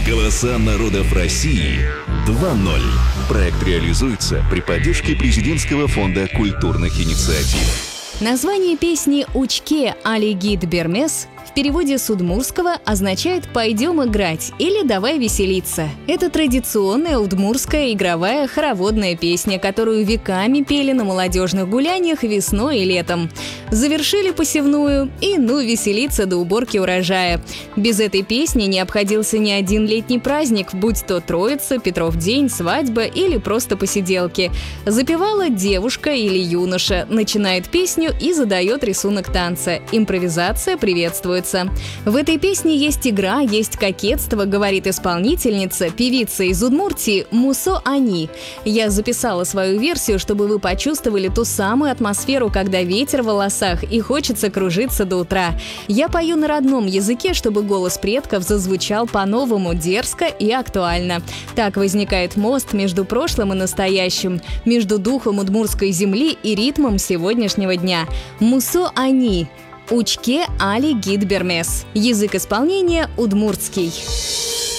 Голоса народов России 2.0. Проект реализуется при поддержке Президентского фонда культурных инициатив. Название песни «Учке Али Гид Бермес» в переводе с удмуртского означает «пойдем играть» или «давай веселиться». Это традиционная удмуртская игровая хороводная песня, которую веками пели на молодежных гуляниях весной и летом. Завершили посевную и веселиться до уборки урожая. Без этой песни не обходился ни один летний праздник, будь то Троица, Петров день, свадьба или просто посиделки. Запевала девушка или юноша, начинает песню и задает рисунок танца. Импровизация приветствуется. В этой песне есть игра, есть кокетство, говорит исполнительница, певица из Удмуртии Мусо Ани. Я записала свою версию, чтобы вы почувствовали ту самую атмосферу, когда ветер в волосах и хочется кружиться до утра. Я пою на родном языке, чтобы голос предков зазвучал по-новому, дерзко и актуально. Так возникает мост между прошлым и настоящим, между духом удмуртской земли и ритмом сегодняшнего дня. Мусо Ани. Учке Али Гид Бермес. Язык исполнения удмуртский.